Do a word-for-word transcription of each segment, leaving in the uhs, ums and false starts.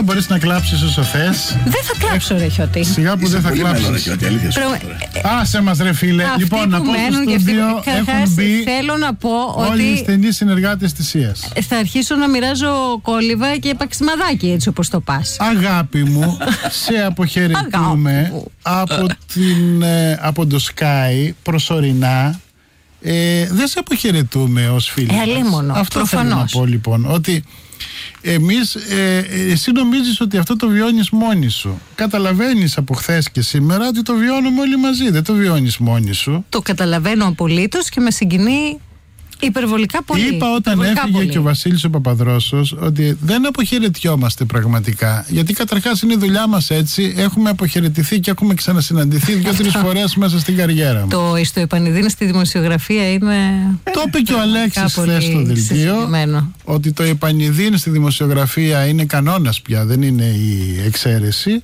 Έλα, μπορείς να κλάψεις όσο θες. Δεν θα κλάψω, ρε Χιώτη. Σιγά που δεν θα κλάψεις. Άσε μας, ρε φίλε. Αυτοί λοιπόν, να πω στο στούντιο έχουν μπει θέλω να πω όλοι οι ότι στενοί συνεργάτες της ΣΥΑΣ. θα αρχίσω να μοιράζω κόλληβα και παξιμαδάκι, έτσι όπως το πας. Αγάπη μου, σε αποχαιρετούμε από, την, από το Sky προσωρινά. Ε, δεν σε αποχαιρετούμε ως φίλοι ε, μας. Αυτό προφανώς. θέλω να πω λοιπόν, ότι εμείς, ε, εσύ νομίζεις ότι αυτό το βιώνεις μόνη σου. Καταλαβαίνεις από χθες και σήμερα ότι το βιώνουμε όλοι μαζί, δεν το βιώνεις μόνη σου. Το καταλαβαίνω απολύτως και με συγκινεί υπερβολικά πολύ. Είπα όταν έφυγε πολύ. Και ο Βασίλης ο Παπαδρόσος ότι δεν αποχαιρετιόμαστε πραγματικά. Γιατί καταρχάς είναι η δουλειά μας έτσι. Έχουμε αποχαιρετηθεί και έχουμε ξανασυναντηθεί δύο-τρεις φορές μέσα στην καριέρα μας. Το ιστοεπανειδήν στη δημοσιογραφία είναι. Το είπε και ο Αλέξης χθες στο δελτίο. Ότι το επανειδήν στη δημοσιογραφία είναι κανόνας πια, δεν είναι η εξαίρεση.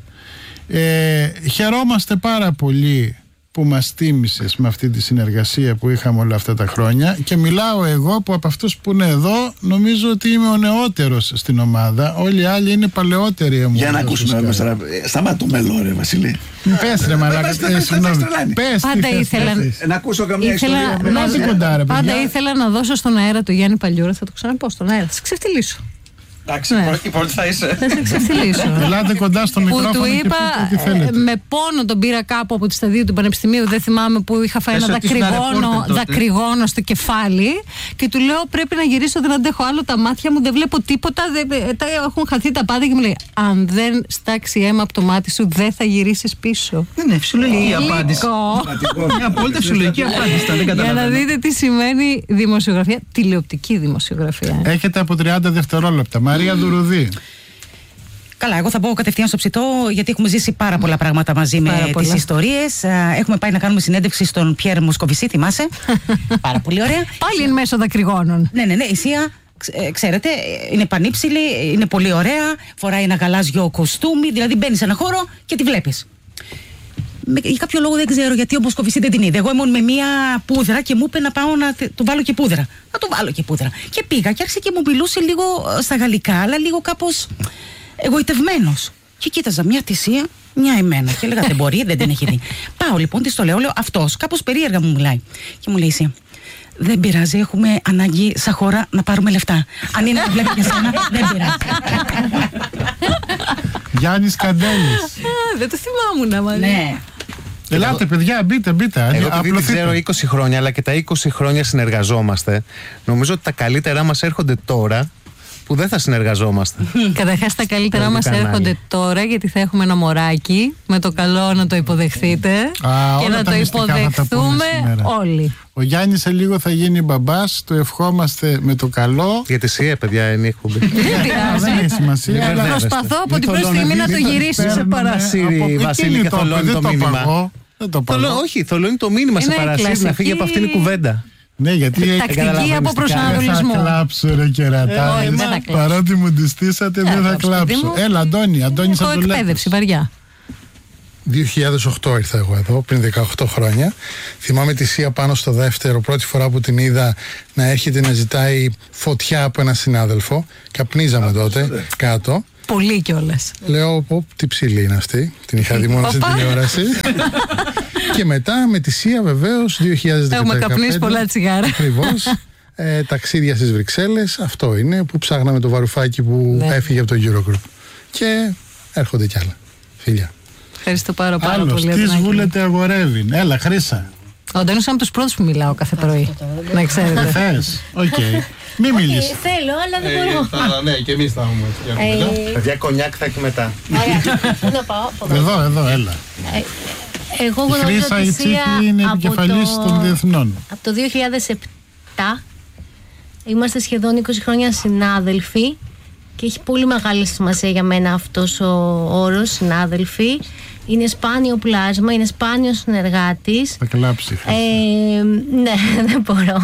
Ε, χαιρόμαστε πάρα πολύ που μας τίμησες με αυτή τη συνεργασία που είχαμε όλα αυτά τα χρόνια και μιλάω εγώ που από αυτούς που είναι εδώ νομίζω ότι είμαι ο νεότερος στην ομάδα, όλοι οι άλλοι είναι παλαιότεροι μου. Για να ακούσουμε τώρα, σταμάτα το μελό ρε Βασίλη. Πες ρε μαλάκα, συγγνώμη. Πες πάντα ήθελα να ακούσω καμία ιστορία. Πάντα ήθελα να δώσω στον αέρα του Γιάννη Παλιούρα, θα το ξαναπώ στον αέρα, θα σε ξεφτυλίσω. Εντάξει, η πρώτη θα είσαι. Θα σε ξεφτυλίσω. Ελάτε κοντά στο μικρόφωνο. Που του είπα, με πόνο τον πήρα κάπου από τη σταδίου του Πανεπιστημίου, δεν θυμάμαι, που είχα φάει ένα δακρυγόνο, δακρυγόνο στο κεφάλι και του λέω πρέπει να γυρίσω, δεν αντέχω άλλο τα μάτια μου, δεν βλέπω τίποτα, δεν, έχουν χαθεί τα πάντα και μου λέει αν δεν στάξει αίμα από το μάτι σου δεν θα γυρίσεις πίσω. Είναι φυσιολογική απάντηση. Είναι απόλυτα φυσιολογική απάντηση. Για να δείτε τι σημαίνει δημοσιογραφία, τηλεοπτική δημοσιογραφία. Έχετε από τριάντα δευτερόλεπτα. Μαρία Δουρουδή. Καλά, εγώ θα μπω κατευθείαν στο ψητό, γιατί έχουμε ζήσει πάρα πολλά πράγματα μαζί με τις ιστορίες. Έχουμε πάει να κάνουμε συνέντευξη στον Πιέρ Μοσκοβισή, θυμάσαι. Πάρα πολύ ωραία. Πάλι είναι μέσω δακρυγόνων. Ναι, ναι, ναι. Η Σία, ξέρετε, είναι πανύψηλη, είναι πολύ ωραία. Φοράει ένα γαλάζιο κοστούμι, δηλαδή μπαίνει σε ένα χώρο και τη βλέπεις. Για κάποιο λόγο δεν ξέρω γιατί ο Μοσκοβισή δεν την είδε. Εγώ ήμουν με μία πούδρα και μου είπε να πάω να του βάλω και πούδρα. Να του βάλω και πούδρα. Και πήγα και άρχισε και μου μιλούσε λίγο στα γαλλικά, αλλά λίγο κάπως εγωιτευμένος. Και κοίταζα μια τη Σία, μια εμένα. Και έλεγα δεν μπορεί, δεν την έχει δει. Πάω λοιπόν, τη το λέω, λέω αυτός. Κάπως περίεργα μου μιλάει. Και μου λέει η Σία, δεν πειράζει, έχουμε ανάγκη σαν χώρα να πάρουμε λεφτά. Αν είναι να βλέπει για σένα, δεν πειράζει. Γιάννης Καντέλης. Δεν το θυμάμαι να ναι. Ελάτε παιδιά, μπείτε, μπείτε. Εγώ επειδή την ξέρω είκοσι χρόνια, αλλά και τα είκοσι χρόνια συνεργαζόμαστε, νομίζω ότι τα καλύτερά μας έρχονται τώρα που δεν θα συνεργαζόμαστε. Καταρχάς τα καλύτερά μας έρχονται τώρα, γιατί θα έχουμε ένα μωράκι, με το καλό να το υποδεχθείτε. Α, και να το υποδεχθούμε όλοι. Ο Γιάννης σε λίγο θα γίνει μπαμπάς, το ευχόμαστε με το καλό. Για τη ΣΥΑ, παιδιά, είναι η εκπομπή. Δεν πειράζει. Προσπαθώ από την πρώτη στιγμή να το γυρίσω σε παρασύρι. Βασίλη, και θολώνει το μήνυμα. Όχι, θολώνει το μήνυμα σε παρασύρι, να φύγει από αυτήν την κουβέντα. Ναι, γιατί τακτική από προσανατολισμό. Δεν θα κλάψω ρε κερατάρες. Παρότι μου τη στήσατε δεν θα κλάψω. Έλα Αντώνη, Αντώνης από το Λέκος. Εκπαίδευση βαριά. δύο χιλιάδες οκτώ ήρθα εγώ εδώ, πριν δεκαοκτώ χρόνια. Θυμάμαι τη Σία πάνω στο δεύτερο, πρώτη φορά που την είδα να έρχεται να ζητάει φωτιά από έναν συνάδελφο. Καπνίζαμε τότε κάτω. Πολύ κιόλας. Λέω, πω, τι ψηλή είναι αυτή. Την είχα δει μόνο στην τηλεόραση. Και μετά με τη Σία βεβαίως δύο χιλιάδες δεκαπέντε. Έχουμε καπνίσει πολλά τσιγάρα. Ακριβώς. Ε, ταξίδια στις Βρυξέλλες, αυτό είναι που ψάχναμε το βαρουφάκι που ναι. έφυγε από το Eurogroup. Και έρχονται κι άλλα. Φιλιά. Ευχαριστώ πάρα, πάρα Άλλος, πολύ. Τι σβούλεται αγορεύει. Έλα, Χρύσα. Ο Αντώνης είναι από τους πρώτους που μιλάω κάθε πρωί. Να ξέρετε. Θες. Οκ. Μην μιλήσεις. Θέλω, αλλά δεν μπορώ. Ναι, και εμείς θα έχουμε. Παιδιά, κονιάκ θα έχει μετά. Να πάω. Εδώ, εδώ, έλα. Εγώ η Χρύσα η Τσίχη είναι επικεφαλής το... των διεθνών. Από το δύο χιλιάδες επτά είμαστε σχεδόν είκοσι χρόνια συνάδελφοι και έχει πολύ μεγάλη σημασία για μένα αυτός ο όρος, συνάδελφοι. Είναι σπάνιο πλάσμα, είναι σπάνιο συνεργάτης. Θα κλάψει. Ε, ναι, δεν μπορώ.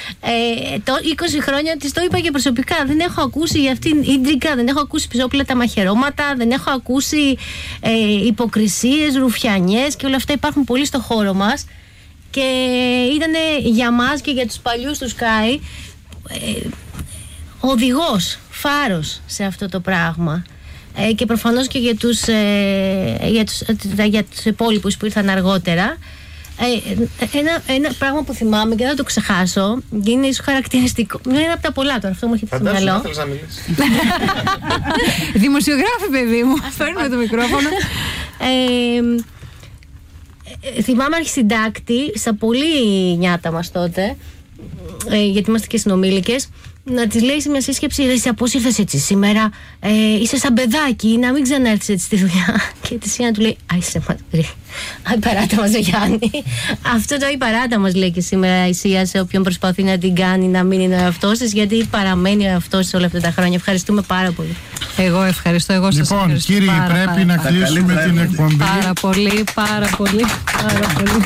Ε, το είκοσι χρόνια της το είπα και προσωπικά. Δεν έχω ακούσει για αυτήν ίντρικα, δεν έχω ακούσει πισόπλατα μαχαιρώματα, δεν έχω ακούσει ε, υποκρισίες, ρουφιανιές και όλα αυτά υπάρχουν πολύ στο χώρο μας. Και ήταν για μας και για τους παλιούς του Sky ε, οδηγός, φάρος σε αυτό το πράγμα. ε, και προφανώς και για τους, ε, για τους, ε, για τους υπόλοιπους που ήρθαν αργότερα. Ε, ένα, ένα πράγμα που θυμάμαι και δεν θα το ξεχάσω, είναι ίσως χαρακτηριστικό. Είναι ένα από τα πολλά τώρα, αυτό μου έχει πει στο μυαλό. Φαντάσου να θέλεις να μιλήσεις. Δημοσιογράφη, παιδί μου. Παίρνουμε το μικρόφωνο. ε, ε, θυμάμαι αρχισυντάκτη, στα πολύ νιάτα μας τότε, ε, γιατί είμαστε και συνομήλικες, να της λέει σε μια σύσκεψη: «Εσύ πώς ήρθες έτσι σήμερα, ε, είσαι σαν παιδάκι, να μην ξανάρθεις έτσι στη δουλειά». Και τη Σιάννα του λέει: «Α, είσαι μακρύ. Άι, παράτα μας, Γιάννη». Αυτό το «Άι, παράτα μας» λέει και σήμερα η Σία σε όποιον προσπαθεί να την κάνει να μην είναι ο εαυτός της, γιατί παραμένει ο εαυτός της όλα αυτά τα χρόνια. Ευχαριστούμε πάρα πολύ. Εγώ ευχαριστώ, εγώ σας λοιπόν, ευχαριστώ. Λοιπόν, κύριοι, πάρα, πρέπει πάρα, να κλείσουμε πάρα, την εκπομπή. Πάρα πολύ, πάρα πολύ, πάρα πολύ.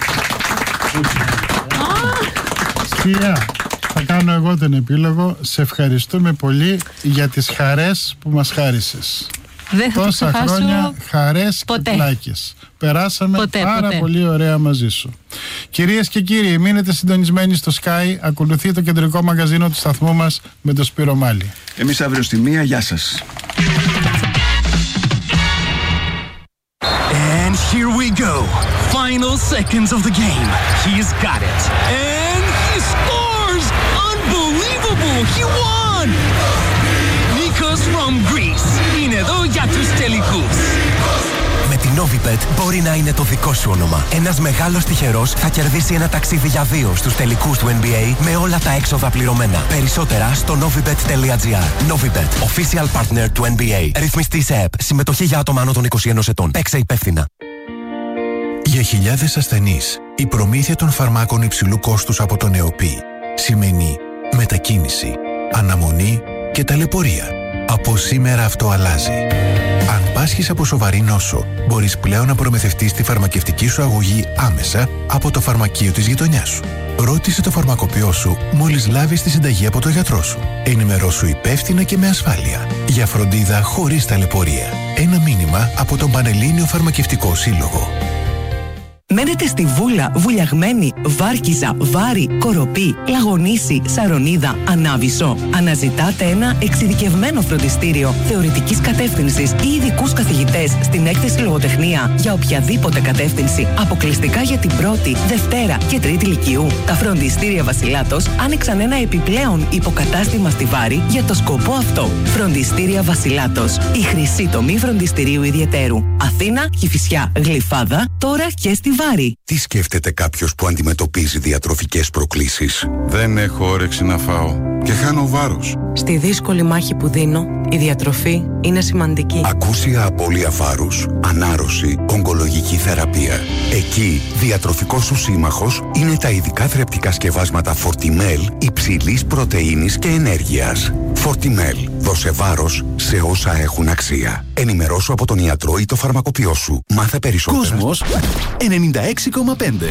Σία, θα κάνω εγώ τον επίλογο. Σε ευχαριστούμε πολύ για τις χαρές που μας χάρισες. Δεν θα Τόσα χρόνια χαρές ποτέ. Και πλάκες. Περάσαμε ποτέ, πάρα ποτέ. πολύ ωραία μαζί σου. Κυρίες και κύριοι, μείνετε συντονισμένοι στο Sky. Ακολουθεί το κεντρικό μαγαζίνο του σταθμού μας με το Σπύρο Μάλη. Εμείς αύριο στη μία. Γεια σας. And here we go. Final seconds of the game. He's got it. And he scores! Unbelievable! He won! Nikos from Greece. Είναι εδώ για τους τελικούς. Με την Novibet μπορεί να είναι το δικό σου όνομα. Ένας μεγάλος τυχερός θα κερδίσει ένα ταξίδι για δύο στους τελικούς του N B A με όλα τα έξοδα πληρωμένα. Περισσότερα στο novibet τελεία gr. Novibet, official partner του N B A. Ρυθμιστή σε ΕΠ. Συμμετοχή για άτομα άνω των είκοσι ενός ετών. Παίξε υπεύθυνα. Για χιλιάδες ασθενείς, η προμήθεια των φαρμάκων υψηλού κόστους από τον ΕΟΠΗ σημαίνει μετακίνηση, αναμονή και ταλαιπωρία. Από σήμερα αυτό αλλάζει. Αν πάσχεις από σοβαρή νόσο, μπορείς πλέον να προμηθευτείς τη φαρμακευτική σου αγωγή άμεσα από το φαρμακείο της γειτονιάς σου. Ρώτησε το φαρμακοποιό σου μόλις λάβεις τη συνταγή από το γιατρό σου. Ενημερώσου υπεύθυνα και με ασφάλεια. Για φροντίδα χωρίς ταλαιπωρία. Ένα μήνυμα από τον Πανελλήνιο Φαρμακευτικό Σύλλογο. Μένετε στη Βούλα, Βουλιαγμένη, Βάρκιζα, Βάρη, Κοροπή, Λαγονίση, Σαρονίδα, Ανάβησο. Αναζητάτε ένα εξειδικευμένο φροντιστήριο θεωρητικής κατεύθυνσης ή ειδικούς καθηγητές στην έκθεση λογοτεχνία για οποιαδήποτε κατεύθυνση, αποκλειστικά για την πρώτη, δευτέρα και τρίτη λυκείου. Τα φροντιστήρια Βασιλάτος άνοιξαν ένα επιπλέον υποκατάστημα στη Βάρη για το σκοπό αυτό. Φροντιστήρια Βασιλάτος. Η χρυσή τομή φροντιστηρίου ιδιαιτέρου. Αθήνα, Κηφισιά, Γλυφάδα, τώρα και στη Βάρη. Τι σκέφτεται κάποιος που αντιμετωπίζει διατροφικές προκλήσεις? Δεν έχω όρεξη να φάω και χάνω βάρος. Στη δύσκολη μάχη που δίνω, η διατροφή είναι σημαντική. Ακούσια απώλεια βάρους, ανάρρωση, ογκολογική θεραπεία. Εκεί, διατροφικός σου σύμμαχος είναι τα ειδικά θρεπτικά σκευάσματα Fortimel υψηλής πρωτεΐνης και ενέργειας. Fortimel. Δώσε βάρος σε όσα έχουν αξία. Ενημερώσου από τον ιατρό ή το φαρμακοποιό σου. Μάθε περισσότερα. Κόσμος ενενήντα έξι κόμμα πέντε.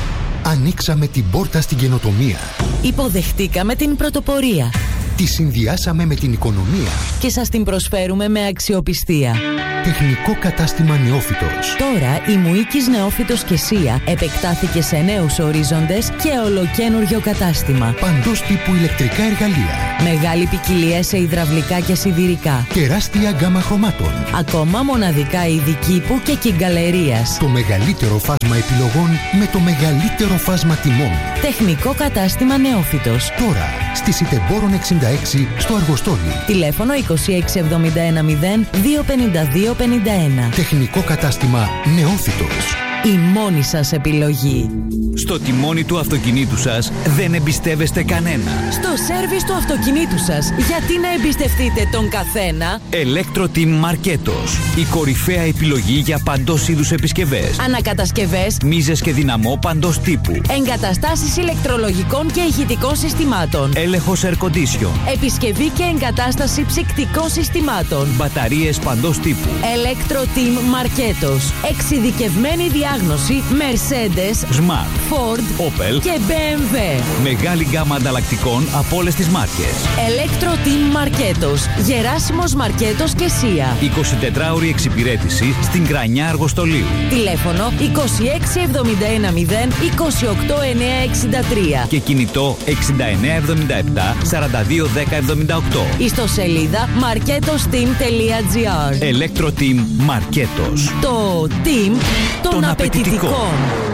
Ανοίξαμε την πόρτα στην καινοτομία. Υποδεχτήκαμε την πρωτοπορία. Τη συνδυάσαμε με την οικονομία. Και σας την προσφέρουμε με αξιοπιστία. Τεχνικό κατάστημα Νεόφυτος. Τώρα η Μουίκης Νεόφυτος και Σία επεκτάθηκε σε νέους ορίζοντες και ολοκένουργιο κατάστημα. Παντός τύπου ηλεκτρικά εργαλεία. Μεγάλη ποικιλία σε υδραυλικά και σιδηρικά. Τεράστια γκάμα χρωμάτων. Ακόμα μοναδικά είδη κήπου και κυγκαλερίας. Το μεγαλύτερο φάσμα επιλογών με το μεγαλύτερο φάσμα τιμών. Τεχνικό κατάστημα Νεόφυτος. Τώρα στη Σιτεμπόρων εξήντα έξι στο Αργοστόλι. Τηλέφωνο είκοσι έξι εβδομήντα ένα μηδέν δύο πενήντα δύο πενήντα ένα. Τεχνικό κατάστημα Νεόφυτος. Η μόνη σας επιλογή. Στο τιμόνι του αυτοκινήτου σας δεν εμπιστεύεστε κανένα. Στο σέρβις του αυτοκινήτου σας γιατί να εμπιστευτείτε τον καθένα? Electro-Team Marketos. Η κορυφαία επιλογή για παντός είδους επισκευές. Ανακατασκευές. Μίζες και δυναμό παντός τύπου. Εγκαταστάσεις ηλεκτρολογικών και ηχητικών συστημάτων. Έλεγχος air condition. Επισκευή και εγκατάσταση ψυκτικών συστημάτων. Μπαταρίες παντός τύπου. Electro-Team Marketos. Εξειδικευμένη διάθεση διάγνωση Mercedes, Smart, Ford, Opel και μπι εμ ντάμπλιου. Μεγάλη γκάμα ανταλλακτικών από όλες τις μάρκες. Electro Team Μαρκέτος, Γεράσιμος Μαρκέτος και Σία. εικοσιτετράωρη εξυπηρέτηση στην Κρανιά Αργοστολίου. Τηλέφωνο είκοσι έξι εβδομήντα ένα μηδέν είκοσι οκτώ εννιακόσια εξήντα τρία Και κινητό εξήντα εννέα εβδομήντα επτά σαράντα δύο δέκα εβδομήντα οκτώ. Ιστοσελίδα marketosteam τελεία τζι άρ. Electro Team Μαρκέτος. Το team των, των απαιτητικών.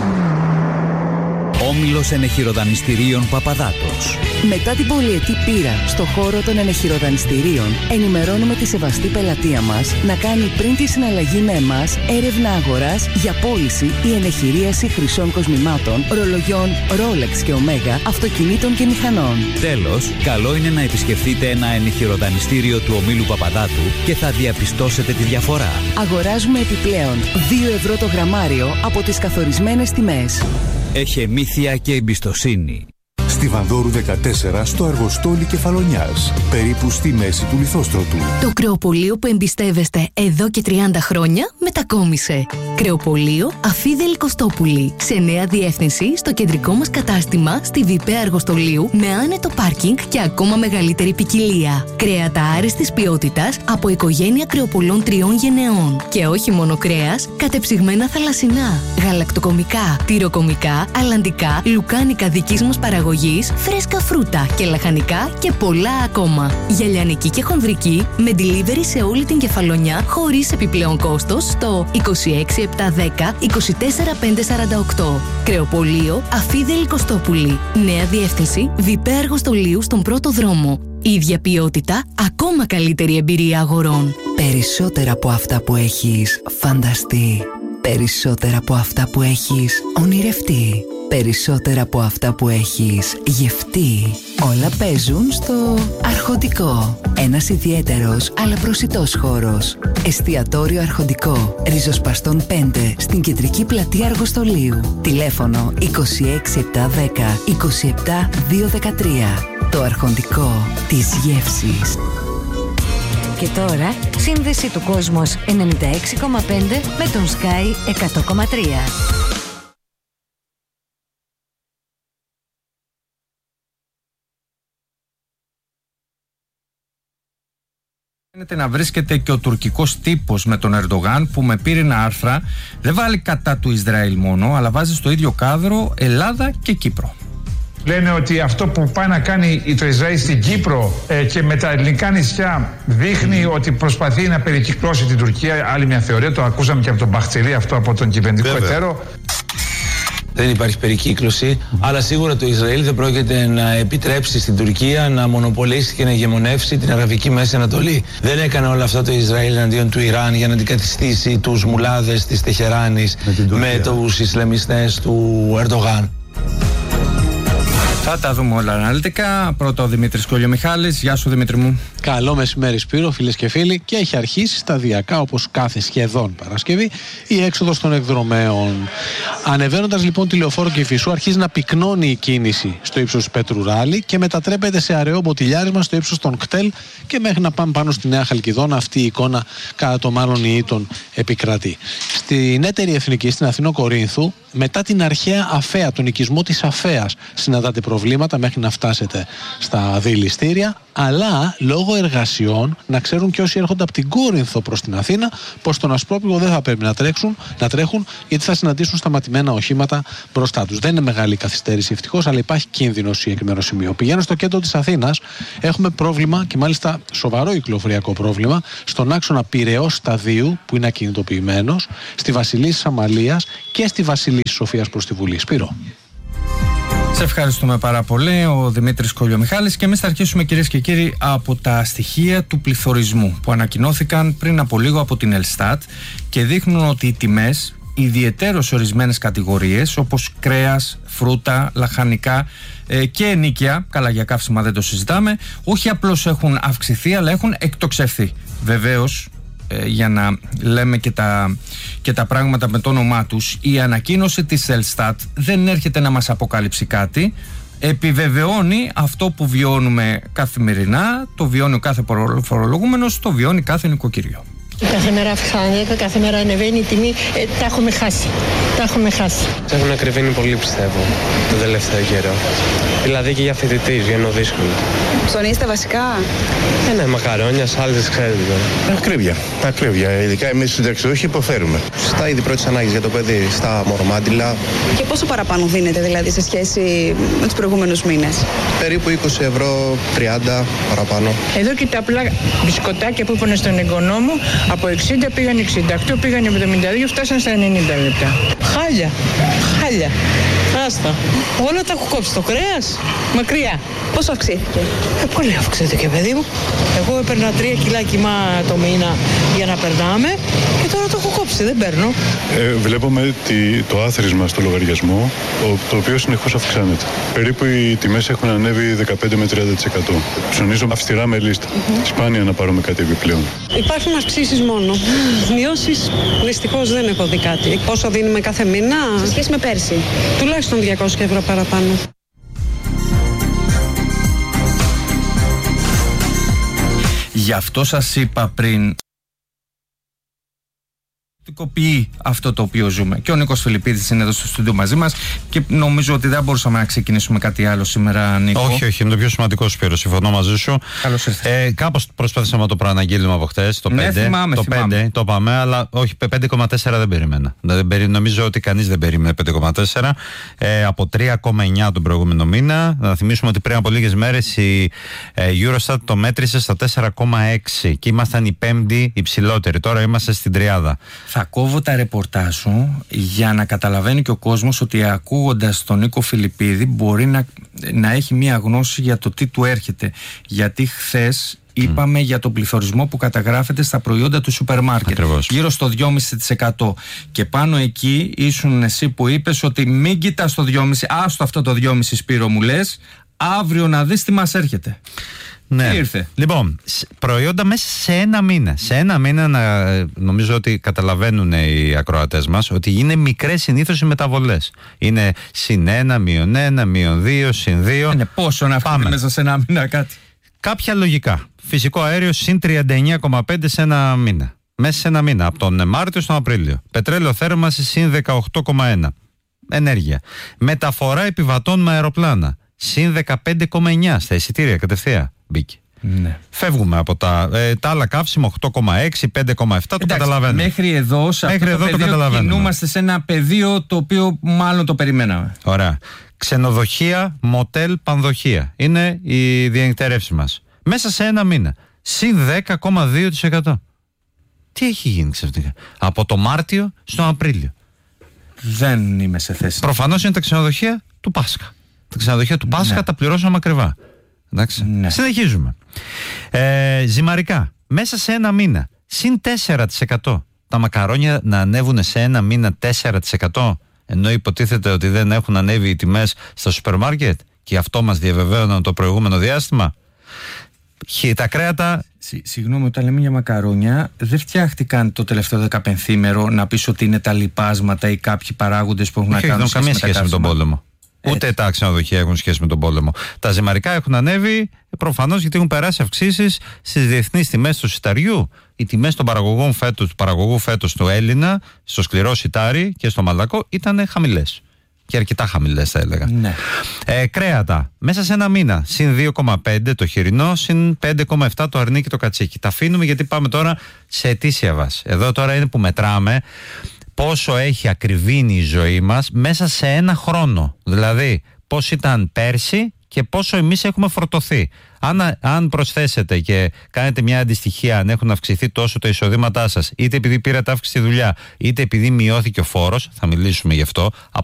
Όμιλος ενεχειροδανιστηρίων Παπαδάτος. Μετά την πολυετή πείρα στο χώρο των ενεχειροδανιστηρίων, ενημερώνουμε τη σεβαστή πελατεία μας να κάνει πριν τη συναλλαγή με εμάς έρευνα αγοράς για πώληση ή ενεχειρίαση χρυσών κοσμημάτων, ρολογιών Rolex και Omega, αυτοκινήτων και μηχανών. Τέλος, καλό είναι να επισκεφτείτε ένα ενεχειροδανιστήριο του ομίλου Παπαδάτου και θα διαπιστώσετε τη διαφορά. Αγοράζουμε επιπλέον δύο ευρώ το γραμμάριο από τις καθορισμένες τιμές. Εχεμήθεια και εμπιστοσύνη. Στη Βανδόρου δεκατέσσερα, στο Αργοστόλι Κεφαλονιάς, περίπου στη μέση του Λιθόστρωτου. Το κρεοπωλείο που εμπιστεύεστε εδώ και τριάντα χρόνια μετακόμισε. Κρεοπωλείο Αφίδελη Κωστόπουλη. Σε νέα διεύθυνση στο κεντρικό μας κατάστημα στη Βιπέ Αργοστολίου με άνετο πάρκινγκ και ακόμα μεγαλύτερη ποικιλία. Κρέατα άριστης ποιότητας από οικογένεια κρεοπωλών τριών γενεών. Και όχι μόνο κρέας, κατεψυγμένα θαλασσινά, γαλακτοκομικά, τυροκομικά, αλλαντικά, λουκάνικα δικής μας παραγωγής, φρέσκα φρούτα και λαχανικά και πολλά ακόμα. Για λιανική και χονδρική με delivery σε όλη την Κεφαλονιά χωρίς επιπλέον κόστος στο είκοσι έξι επτακόσια δέκα είκοσι τέσσερα πεντακόσια σαράντα οκτώ. Κρεοπωλείο Αφίδελη Κωστόπουλη. Νέα διεύθυνση Βιπέ Αργοστολίου στον πρώτο δρόμο. Ίδια ποιότητα, ακόμα καλύτερη εμπειρία αγορών. Περισσότερα από αυτά που έχεις φανταστεί. Περισσότερα από αυτά που έχεις ονειρευτεί. Περισσότερα από αυτά που έχεις γευτεί. Όλα παίζουν στο Αρχοντικό. Ένας ιδιαίτερος αλλά προσιτός χώρος. Εστιατόριο Αρχοντικό. Ριζοσπαστών πέντε στην κεντρική πλατεία Αργοστολίου. Τηλέφωνο είκοσι έξι επτακόσια δέκα είκοσι επτά διακόσια δεκατρία. Το Αρχοντικό της γεύσης. Και τώρα, σύνδεση του Κόσμος ενενήντα έξι κόμμα πέντε με τον Sky εκατό κόμμα τρία. Φαίνεται να βρίσκεται και ο τουρκικός τύπος με τον Ερντογάν, που με πύρινα άρθρα δεν βάλει κατά του Ισραήλ μόνο, αλλά βάζει στο ίδιο κάδρο Ελλάδα και Κύπρο. Λένε ότι αυτό που πάει να κάνει το Ισραήλ στην Κύπρο ε, και με τα ελληνικά νησιά δείχνει ότι προσπαθεί να περικυκλώσει την Τουρκία. Άλλη μια θεωρία, το ακούσαμε και από τον Μπαχτσελή αυτό, από τον κυβερνητικό εταίρο. Δεν υπάρχει περικύκλωση, mm. αλλά σίγουρα το Ισραήλ δεν πρόκειται να επιτρέψει στην Τουρκία να μονοπολίσει και να ηγεμονεύσει την Αραβική Μέση Ανατολή. Δεν έκανε όλα αυτά το Ισραήλ εναντίον του Ιράν για να αντικαταστήσει τους μουλάδες της Τεχεράνης με, με τους Ισλαμιστές του Ερντογάν. Θα τα δούμε όλα αναλυτικά. Πρώτα ο Δημήτρης Κολιομιχάλης. Γεια σου, Δημήτρη μου. Καλό μεσημέρι, Σπύρο, φίλες και φίλοι. Και έχει αρχίσει σταδιακά, όπως κάθε σχεδόν Παρασκευή, η έξοδος των εκδρομέων. Ανεβαίνοντας λοιπόν τη Λεωφόρο Κηφισού, αρχίζει να πυκνώνει η κίνηση στο ύψος του Πέτρου Ράλη και μετατρέπεται σε αραιό μποτιλιάρισμα στο ύψος των Κτέλ και μέχρι να πάμε πάνω στη Νέα Χαλκιδόνα. Αυτή η εικόνα, κατά το μάλλον ιήτων, επικρατεί. Στην έτερη εθνική, στην Αθηνό Κορίνθου, μετά την αρχαία Αφαία, τον οικισμό της Αφαίας, συναντάτε προβλήματα μέχρι να φτάσετε στα δηληστήρια, αλλά λόγω εργασιών, να ξέρουν και όσοι έρχονται από την Κόρινθο προς την Αθήνα, πως στον Ασπρόπηγο δεν θα πρέπει να τρέξουν, να τρέχουν, γιατί θα συναντήσουν σταματημένα οχήματα μπροστά τους. Δεν είναι μεγάλη καθυστέρηση ευτυχώς, αλλά υπάρχει κίνδυνο συγκεκριμένο σημείο. Πηγαίνω στο κέντρο της Αθήνας, έχουμε πρόβλημα και μάλιστα σοβαρό κυκλοφοριακό πρόβλημα στον άξονα Πειραιώς Σταδίου, που είναι ακινητοποιημένος, στη Βασιλίσσης Αμαλίας και στη Βασιλίσσης Σοφίας προς τη Βουλή. Σπύρο. Σε ευχαριστούμε πάρα πολύ, ο Δημήτρης Κολιομιχάλης, και εμείς θα αρχίσουμε, κυρίες και κύριοι, από τα στοιχεία του πληθωρισμού που ανακοινώθηκαν πριν από λίγο από την Ελστάτ και δείχνουν ότι οι τιμές, ιδιαιτέρως σε ορισμένες κατηγορίες όπως κρέας, φρούτα, λαχανικά ε, και ενοίκια, καλά για καύσιμα δεν το συζητάμε, όχι απλώς έχουν αυξηθεί αλλά έχουν εκτοξευθεί. Βεβαίως, για να λέμε και τα, και τα πράγματα με το όνομά τους, η ανακοίνωση της Ελστάτ δεν έρχεται να μας αποκαλύψει κάτι, επιβεβαιώνει αυτό που βιώνουμε καθημερινά, το βιώνει ο κάθε φορολογούμενος, το βιώνει κάθε νοικοκυριό. Κάθε μέρα αυξάνεται, κάθε μέρα ανεβαίνει η τιμή. Ε, τα έχουμε χάσει. Τα έχουμε χάσει. Έχουν ακριβήνει πολύ, πιστεύω, το τελευταίο καιρό. Δηλαδή και για φοιτητής, για ενώ δύσκολο. Ψωνίστε βασικά. Ε, ναι, μακαρόνια, σάλτες, ξέρετε τώρα. Ακρίβεια. Ακρίβεια. Ειδικά εμείς οι συνταξιούχοι υποφέρουμε. Στα είδη πρώτης ανάγκης για το παιδί, στα μορομάντιλα. Και πόσο παραπάνω δίνετε δηλαδή σε σχέση με τους προηγούμενους μήνες? Περίπου είκοσι ευρώ, τριάντα παραπάνω. Εδώ και τα απλά μπισκοτάκια που είπαν στον εγγονό μου, από εξήντα πήγαν εξήντα οκτώ, πήγαν εβδομήντα δύο, φτάσαν στα ενενήντα λεπτά. Χάλια, χάλια. Άστα. Όλα τα έχω κόψει. Το κρέας, μακριά. Πόσο αυξήθηκε? Ε, πολύ αυξήθηκε, παιδί μου. Εγώ έπαιρνα τρία κιλά κιμά το μήνα για να περνάμε και τώρα το έχω κόψει, δεν παίρνω. Ε, βλέπουμε τη, το άθροισμα στο λογαριασμό, το οποίο συνεχώς αυξάνεται. Περίπου οι τιμές έχουν ανέβει δεκαπέντε με τριάντα τοις εκατό. Ψωνίζω αυστηρά με λίστα. Mm-hmm. Σπάνια να πάρουμε κάτι επιπλέον. Υπάρχουν αυξήσεις μόνο. Μειώσεις, δυστυχώς δεν έχω δει κάτι. Πόσο δίνουμε κάθε μήνα? Σε σχέση με πέρσι? Τουλάχιστον διακόσια ευρώ παραπάνω. Γι' αυτό σας είπα πριν, αυτό το οποίο ζούμε. Και ο Νίκος Φιλιππίδης είναι εδώ στο στούντιο μαζί μας και νομίζω ότι δεν μπορούσαμε να ξεκινήσουμε κάτι άλλο σήμερα, Νίκο. Όχι, όχι, είναι το πιο σημαντικό, Σπύρο. Συμφωνώ μαζί σου. Καλώς ήρθατε. Ε, κάπως προσπαθήσαμε να το προαναγγείλουμε από χτες. Το ναι, πέντε. Θυμάμαι, το θυμάμαι. πέντε το πάμε, αλλά όχι, πέντε κόμμα τέσσερα δεν περίμενα. Δεν περί, νομίζω ότι κανείς δεν περίμενε πέντε κόμμα τέσσερα. Ε, από τρία κόμμα εννιά τον προηγούμενο μήνα. Να θυμίσουμε ότι πριν από λίγες μέρες η ε, Eurostat το μέτρησε στα τέσσερα κόμμα έξι και ήμασταν η πέμπτη υψηλότερη. Τώρα είμαστε στην τριάδα. Θα κόβω τα ρεπορτάζ σου για να καταλαβαίνει και ο κόσμος ότι ακούγοντας τον Νίκο Φιλιππίδη μπορεί να, να έχει μία γνώση για το τι του έρχεται. Γιατί χθες είπαμε mm. για τον πληθωρισμό που καταγράφεται στα προϊόντα του σούπερ μάρκετ. Ακριβώς. Γύρω στο δυόμισι τοις εκατό. Και πάνω εκεί ήσουν εσύ που είπες ότι μην κοιτάς το δυόμισι τοις εκατό, άστο αυτό το δυόμισι τοις εκατό, Σπύρο μου λες, αύριο να δεις τι μας έρχεται. Ναι. Ήρθε. Λοιπόν, προϊόντα μέσα σε ένα μήνα. Σε ένα μήνα, να, νομίζω ότι καταλαβαίνουν οι ακροατές μας ότι είναι μικρές συνήθως οι μεταβολές. Είναι συν ένα, μείον ένα, μείον δύο, συν δύο. Είναι πόσο να φτάνει μέσα σε ένα μήνα κάτι. Κάποια λογικά. Φυσικό αέριο συν τριάντα εννιά κόμμα πέντε σε ένα μήνα. Μέσα σε ένα μήνα, από τον Μάρτιο στον Απρίλιο. Πετρέλαιο θέρμανση συν δεκαοκτώ κόμμα ένα. Ενέργεια. Μεταφορά επιβατών με αεροπλάνα συν δεκαπέντε κόμμα εννιά στα εισιτήρια κατευθείαν. Μπήκε. Ναι. Φεύγουμε από τα, ε, τα άλλα καύσιμα οκτώ κόμμα έξι, πέντε κόμμα επτά. Το καταλαβαίνουμε. Μέχρι εδώ, σε μέχρι αυτό εδώ το πεδίο, κινούμαστε σε ένα πεδίο το οποίο μάλλον το περιμέναμε. Ωραία. Ξενοδοχεία, μοτέλ, πανδοχεία. Είναι η διενυκτερεύση μας. Μέσα σε ένα μήνα. Συν δέκα κόμμα δύο τοις εκατό. Τι έχει γίνει ξαφνικά? Από το Μάρτιο στον Απρίλιο. Δεν είμαι σε θέση. Προφανώς είναι τα ξενοδοχεία του Πάσχα. Τα ξενοδοχεία του Πάσχα ναι. τα πληρώσαμε ακριβά. Εντάξει. Ναι. Συνεχίζουμε. Ε, ζυμαρικά. Μέσα σε ένα μήνα. Συν τέσσερα τοις εκατό. Τα μακαρόνια να ανέβουν σε ένα μήνα τέσσερα τοις εκατό. Ενώ υποτίθεται ότι δεν έχουν ανέβει οι τιμές στα σούπερ μάρκετ. Και αυτό μας διαβεβαίωναν το προηγούμενο διάστημα. Τα κρέατα. Συ, συγγνώμη, όταν λέμε για μακαρόνια, δεν φτιάχτηκαν το τελευταίο δεκαπενθήμερο να πεις ότι είναι τα λιπάσματα ή κάποιοι παράγοντες που έχουν όχι, να κάνουν σχέση καμία σχέση με, με τον πόλεμο. Έτσι. Ούτε τα ξενοδοχεία έχουν σχέση με τον πόλεμο. Τα ζυμαρικά έχουν ανέβει προφανώς γιατί έχουν περάσει αυξήσεις στις διεθνείς τιμές του σιταριού. Οι τιμές των παραγωγών φέτος, του παραγωγού φέτος του Έλληνα, στο σκληρό σιτάρι και στο μαλακό ήταν χαμηλές. Και αρκετά χαμηλές θα έλεγα. Ναι. Ε, κρέατα. Μέσα σε ένα μήνα. Συν δύο κόμμα πέντε το χοιρινό, συν πέντε κόμμα επτά το αρνί και το κατσίκι. Τα αφήνουμε γιατί πάμε τώρα σε ετήσια βάση. Εδώ τώρα είναι που μετράμε πόσο έχει ακριβήνει η ζωή μας μέσα σε ένα χρόνο. Δηλαδή, πώς ήταν πέρσι και πόσο εμείς έχουμε φορτωθεί. Αν, αν προσθέσετε και κάνετε μια αντιστοιχεία, αν έχουν αυξηθεί τόσο τα εισοδήματά σας, είτε επειδή πήρατε αύξηση στη δουλειά, είτε επειδή μειώθηκε ο φόρος, θα μιλήσουμε γι' αυτό.